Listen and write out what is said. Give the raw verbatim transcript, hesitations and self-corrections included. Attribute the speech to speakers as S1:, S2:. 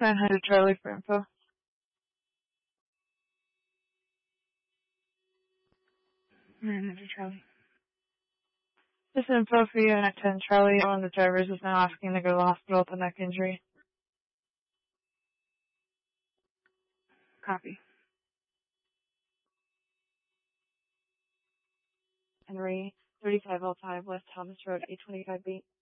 S1: nine hundred Charlie for info. nine hundred Charlie. This info for you at ten Charlie. One of the drivers is now asking to go to the hospital with a neck injury. Copy. Henry, thirty-five L five West Thomas Road, eight twenty-five B.